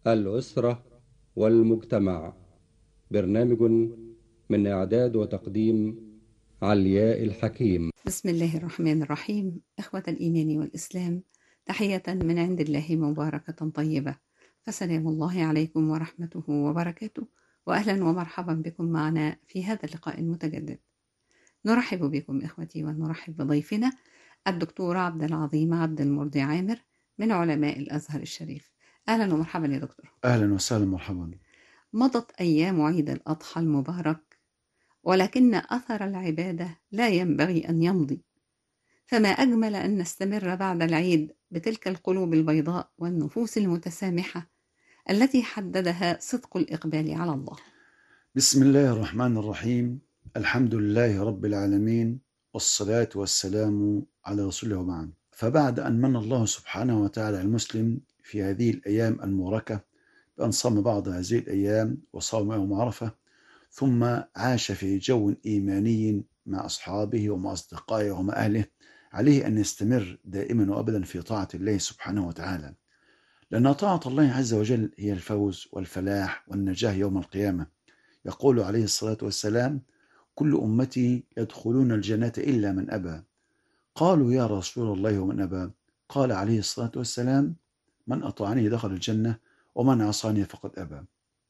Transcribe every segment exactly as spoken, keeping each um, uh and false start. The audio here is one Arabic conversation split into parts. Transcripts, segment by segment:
الأسرة والمجتمع. برنامج من إعداد وتقديم علياء الحكيم. بسم الله الرحمن الرحيم. إخوة الإيمان والإسلام، تحية من عند الله مباركة طيبة، فسلام الله عليكم ورحمته وبركاته، وأهلا ومرحبا بكم معنا في هذا اللقاء المتجدد. نرحب بكم إخوتي ونرحب بضيفنا الدكتور عبد العظيم عبد المرضي عامر من علماء الأزهر الشريف. أهلا ومرحبا يا دكتور. أهلا وسهلا مرحبا. مضت أيام عيد الأضحى المبارك، ولكن أثر العبادة لا ينبغي أن يمضي، فما أجمل أن نستمر بعد العيد بتلك القلوب البيضاء والنفوس المتسامحة التي حددها صدق الإقبال على الله. بسم الله الرحمن الرحيم. الحمد لله رب العالمين، والصلاة والسلام على رسوله وبعد. فبعد أن من الله سبحانه وتعالى على المسلم في هذه الأيام المباركة بأن صام بعض هذه الأيام وصام يوم عرفة، ثم عاش في جو إيماني مع أصحابه ومع أصدقائه ومع أهله، عليه أن يستمر دائما وأبدا في طاعة الله سبحانه وتعالى، لأن طاعة الله عز وجل هي الفوز والفلاح والنجاة يوم القيامة. يقول عليه الصلاة والسلام: كل أمتي يدخلون الجنة إلا من أبى. قالوا يا رسول الله ومن أبى؟ قال عليه الصلاة والسلام: من أطاعني دخل الجنة ومن عصاني فقد أبى.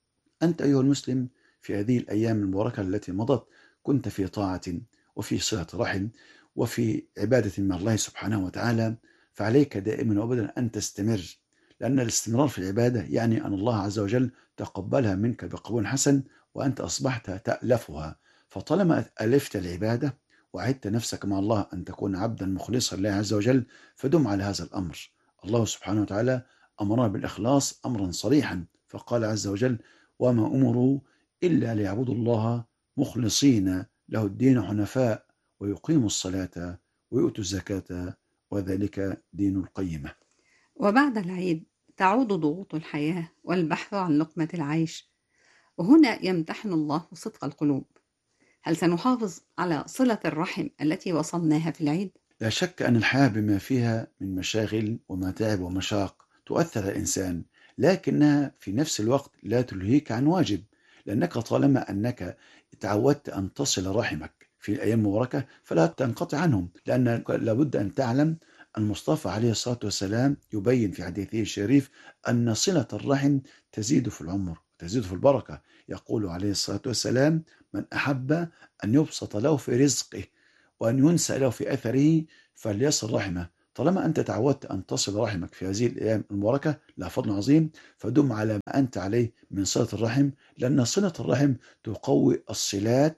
أنت أيها المسلم في هذه الأيام المباركة التي مضت كنت في طاعة وفي صلة رحم وفي عبادة من الله سبحانه وتعالى، فعليك دائما وأبدا أن تستمر، لأن الاستمرار في العبادة يعني أن الله عز وجل تقبلها منك بقبول حسن وأنت أصبحت تألفها. فطالما ألفت العبادة وعدت نفسك مع الله أن تكون عبدا مخلصا لله عز وجل، فدم على هذا الأمر. الله سبحانه وتعالى أمرنا بالإخلاص أمرا صريحا، فقال عز وجل: وما أمروا إلا ليعبدوا الله مخلصين له الدين حنفاء ويقيموا الصلاة ويؤتوا الزكاة وذلك دين القيمة. وبعد العيد تعود ضغوط الحياة والبحث عن لقمة العيش، وهنا يمتحن الله صدق القلوب. هل سنحافظ على صلة الرحم التي وصلناها في العيد؟ لا شك أن الحياة بما فيها من مشاغل ومتاعب ومشاق تؤثر على الإنسان، لكنها في نفس الوقت لا تلهيك عن واجب، لأنك طالما أنك تعودت أن تصل رحمك في الأيام المباركة فلا تنقطع عنهم، لأن لابد أن تعلم المصطفى عليه الصلاة والسلام يبين في حديثه الشريف أن صلة الرحم تزيد في العمر وتزيد في البركة. يقول عليه الصلاة والسلام: من أحب أن يبسط له في رزقه وأن ينسى له في أثره فليصل رحمه. طالما أنت تعودت أن تصل رحمك في هذه الأيام المباركة لا فضل عظيم، فدم على ما أنت عليه من صلة الرحم، لأن صلة الرحم تقوي الصلات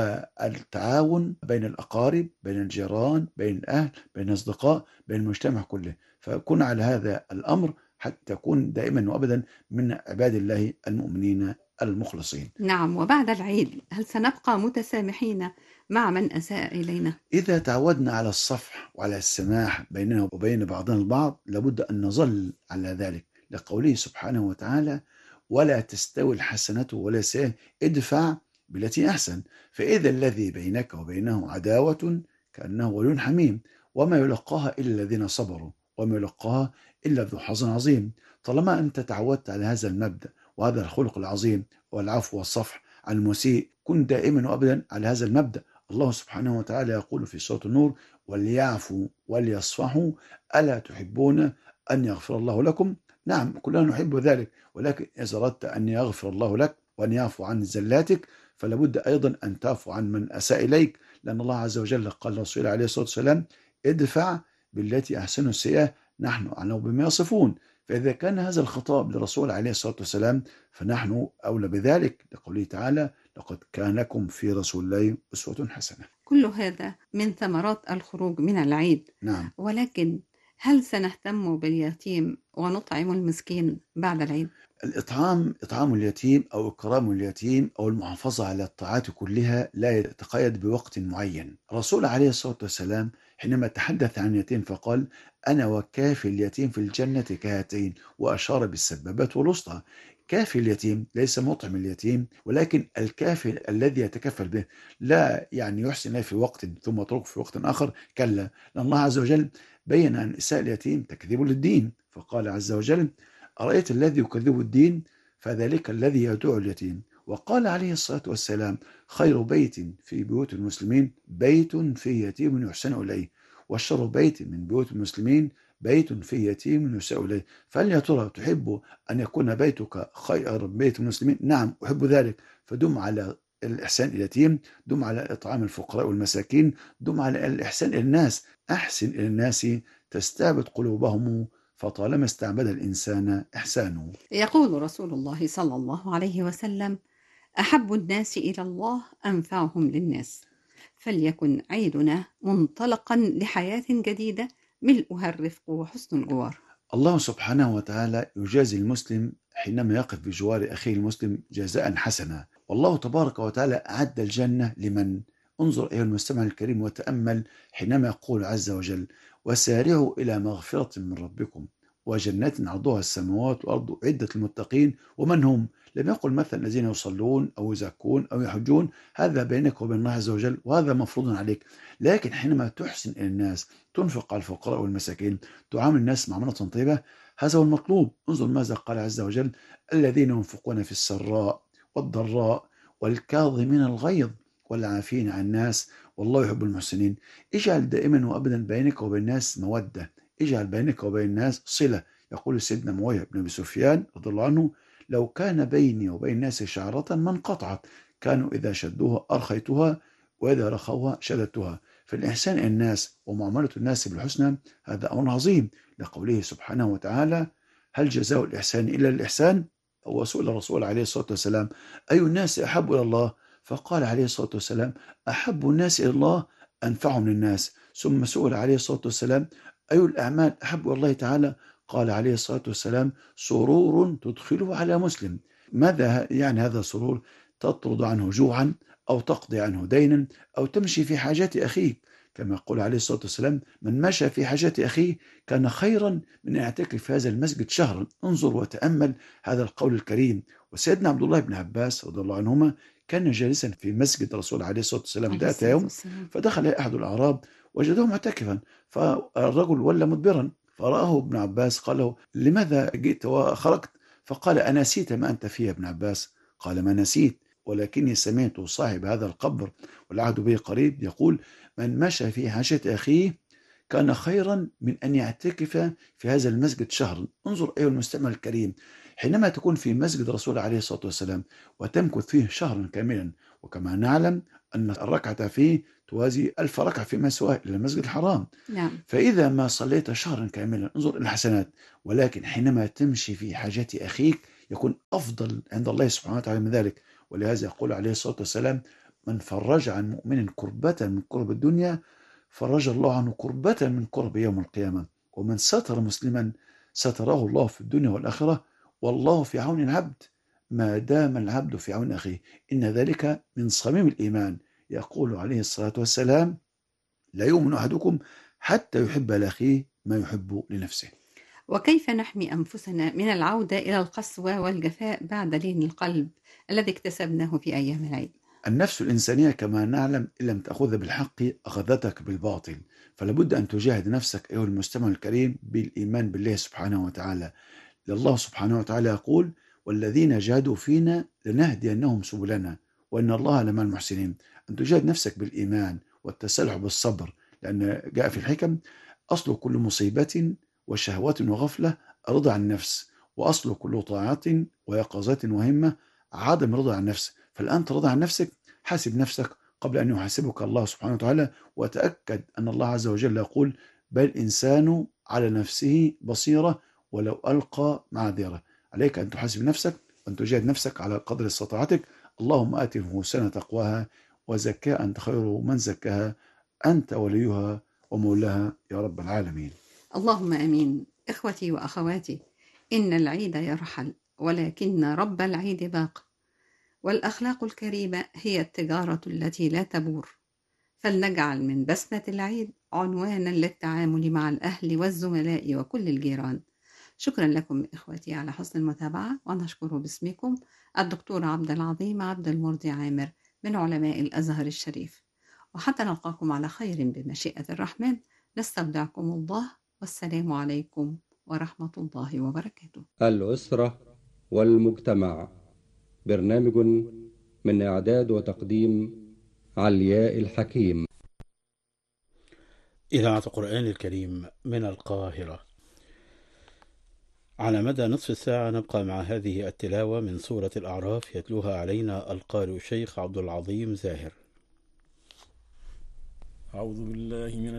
والتعاون بين الأقارب، بين الجيران، بين الأهل، بين الأصدقاء، بين المجتمع كله. فكن على هذا الأمر حتى تكون دائما وأبدا من عباد الله المؤمنين المخلصين. نعم. وبعد العيد هل سنبقى متسامحين مع من أساء إلينا؟ إذا تعودنا على الصفح وعلى السماح بيننا وبين بعضنا البعض لابد أن نظل على ذلك، لقوله سبحانه وتعالى: ولا تستوي الحسنة ولا السيئة ادفع بالتي أحسن، فإذا الذي بينك وبينه عداوة كأنه ولي حميم، وما يلقاها إلا الذين صبروا وما يلقاها إلا ذو حظ عظيم. طالما أنت تعودت على هذا المبدأ وهذا الخلق العظيم والعفو والصفح عن المسيء، كن دائما وأبدا على هذا المبدأ. الله سبحانه وتعالى يقول في سورة النور: وليعفوا وليصفحوا ألا تحبون أن يغفر الله لكم؟ نعم، كلنا نحب ذلك، ولكن إذا أردت أن يغفر الله لك وأن يعفو عن زلاتك فلابد أيضا أن تعفو عن من أساء إليك، لأن الله عز وجل قال لرسوله عليه الصلاة والسلام: ادفع بالتي أحسن السيئة نحن أعلم بما يصفون. فإذا كان هذا الخطاب للرسول عليه الصلاة والسلام فنحن أولى بذلك، لقوله تعالى: لقد كان لكم في رسول الله أسوة حسنة. كل هذا من ثمرات الخروج من العيد. نعم. ولكن هل سنهتم باليتيم ونطعم المسكين بعد العيد؟ الإطعام، إطعام اليتيم أو إكرام اليتيم أو المحافظة على الطاعات كلها لا يتقيد بوقت معين. الرسول عليه الصلاة والسلام حينما تحدث عن اليتيم فقال: أنا وكافي اليتيم في الجنة كهاتين، وأشار بالسبابات والوسطى. كافي اليتيم ليس مطعم اليتيم، ولكن الكافي الذي يتكفل به، لا يعني يحسن في وقت ثم يترك في وقت آخر، كلا، لأن الله عز وجل بين أن إساءة اليتيم تكذيب للدين، فقال عز وجل: أرأيت الذي يكذب الدين فذلك الذي يدعو اليتيم. وقال عليه الصلاة والسلام: خير بيت في بيوت المسلمين بيت فيه يتيم يحسن إليه، والشر بيت من بيوت المسلمين بيت فيه يتيم يساء إليه. فهل يا ترى تحب أن يكون بيتك خير بيت المسلمين؟ نعم أحب ذلك. فدم على الإحسان إلى اليتيم، دم على إطعام الفقراء والمساكين، دم على الإحسان إلى الناس. أحسن إلى الناس تستعبد قلوبهم، فطالما استعبد الإنسان إحسانه. يقول رسول الله صلى الله عليه وسلم: أحب الناس إلى الله أنفعهم للناس. فليكن عيدنا منطلقا لحياة جديدة ملؤها الرفق وحسن الجوار. الله سبحانه وتعالى يجازي المسلم حينما يقف بجوار أخيه المسلم جزاء حسنا. والله تبارك وتعالى أعد الجنة لمن؟ انظر أيها المستمع الكريم وتأمل حينما يقول عز وجل: وسارعوا إلى مغفرة من ربكم وجنات عرضها السماوات والأرض أعدت للمتقين. ومن هم؟ لم يقل مثلا الذين يصلون أو يزكون أو يحجون، هذا بينك وبين الله عز وجل وهذا مفروض عليك. لكن حينما تحسن إلى الناس، تنفق على الفقراء والمساكين، تعامل الناس معاملة طيبة، هذا هو المطلوب. انظر ماذا قال عز وجل: الذين ينفقون في السراء والضراء والكاظمين الغيظ والعافين عن الناس والله يحب المحسنين. اجعل دائما وابدا بينك وبين الناس موده، اجعل بينك وبين الناس صله. يقول سيدنا معاويه بن ابي سفيان رضي الله عنه: لو كان بيني وبين الناس شعرة ما انقطعت، كانوا اذا شدوها ارخيتها واذا رخوها شددتها. فالإحسان إلى الناس ومعاملة الناس بالحسنى هذا أمر عظيم، لقوله سبحانه وتعالى: هل جزاء الإحسان إلا الإحسان؟ وسئل الرسول عليه الصلاة والسلام: أي الناس أحب إلى الله؟ فقال عليه الصلاة والسلام: أحب الناس إلى الله أنفعهم للناس. ثم سئل عليه الصلاة والسلام: أي الأعمال أحب إلى الله تعالى؟ قال عليه الصلاة والسلام: سرور تدخله على مسلم. ماذا يعني هذا السرور؟ تطرد عنه جوعا، أو تقضي عنه دينا، أو تمشي في حاجات أخيك، كما يقول عليه الصلاة والسلام: من مشى في حاجات أخيه كان خيرا من أن يعتكف في هذا المسجد شهرا. انظر وتأمل هذا القول الكريم. وسيدنا عبد الله بن عباس رضي الله عنهما كان جالسا في مسجد الرسول عليه الصلاة والسلام عليه ذات الصلاة يوم، والسلام. فدخل أحد الأعراب وجده معتكفا، فالرجل ولى مدبرا، فرآه ابن عباس قال له: لماذا جئت وخرجت؟ فقال: أنسيت ما أنت فيه يا ابن عباس؟ قال: ما نسيت، ولكني سمعت صاحب هذا القبر والعهد به قريب يقول: من مشى في حاجة أخيه كان خيرا من أن يعتكف في هذا المسجد شهرا. انظر أيها المستمع الكريم، حينما تكون في مسجد الرسول عليه الصلاة والسلام وتمكث فيه شهرا كاملا، وكما نعلم أن الركعة فيه توازي ألف ركعة فيما سواه إلى المسجد الحرام، نعم. فإذا ما صليت شهرا كاملا انظر الحسنات. ولكن حينما تمشي في حاجة أخيك يكون أفضل عند الله سبحانه وتعالى من ذلك. ولهذا يقول عليه الصلاة والسلام: من فرج عن مؤمن كربة من كرب الدنيا فرج الله عنه كربة من كرب يوم القيامة. ومن ستر مسلما ستره الله في الدنيا والآخرة، والله في عون العبد ما دام العبد في عون أخيه، إن ذلك من صميم الإيمان. يقول عليه الصلاة والسلام: لا يؤمن أحدكم حتى يحب لأخيه ما يحب لنفسه. وكيف نحمي أنفسنا من العودة إلى القسوة والجفاء بعد لين القلب الذي اكتسبناه في أيام العيد؟ النفس الإنسانية كما نعلم إن لم تأخذ بالحق أخذتك بالباطل، فلابد أن تجاهد نفسك أيها المستمع الكريم بالإيمان بالله سبحانه وتعالى. الله سبحانه وتعالى يقول: والذين جاهدوا فينا لنهدينهم سبلنا وإن الله لمع المحسنين. أن تجاهد نفسك بالإيمان والتسلح بالصبر، لأن جاء في الحكم: أصل كل مصيبة وشهوة وغفلة رضا عن النفس، وأصل كل طاعة ويقظة وهمة عدم رضا عن النفس. فالآن ترضى عن نفسك، حاسب نفسك قبل أن يحاسبك الله سبحانه وتعالى، وتأكد أن الله عز وجل يقول: بل الإنسان على نفسه بصيرة ولو ألقى معذرة. عليك أن تحاسب نفسك وأن تجاهد نفسك على قدر استطاعتك. اللهم آت نفوسنا تقواها وزكاها أنت خير من زكاها، أنت وليها ومولاها يا رب العالمين. اللهم آمين. إخوتي وأخواتي، إن العيد يرحل ولكن رب العيد باق، والأخلاق الكريمة هي التجارة التي لا تبور. فلنجعل من بسمة العيد عنوانا للتعامل مع الأهل والزملاء وكل الجيران. شكرا لكم إخوتي على حسن المتابعة، ونشكر باسمكم الدكتور عبد العظيم عبد المرضي عامر من علماء الأزهر الشريف. وحتى نلقاكم على خير بمشيئة الرحمن، نستودعكم الله والسلام عليكم ورحمة الله وبركاته. الأسرة والمجتمع، برنامج من إعداد وتقديم علياء الحكيم. إذاعة القرآن الكريم من القاهرة. على مدى نصف ساعة نبقى مع هذه التلاوة من سورة الأعراف، يتلوها علينا القارئ الشيخ عبد العظيم زاهر. أعوذ بالله من